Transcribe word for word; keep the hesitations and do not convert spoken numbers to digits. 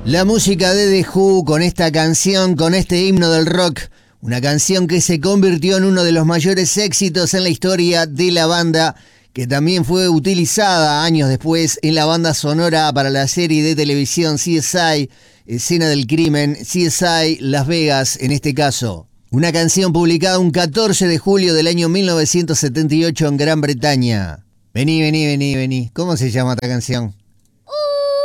La música de The Who con esta canción, con este himno del rock, una canción que se convirtió en uno de los mayores éxitos en la historia de la banda, que también fue utilizada años después en la banda sonora para la serie de televisión C S I, Escena del Crimen, C S I Las Vegas en este caso. Una canción publicada un catorce de julio del año mil novecientos setenta y ocho en Gran Bretaña. Vení, vení, vení, vení. ¿Cómo se llama esta canción?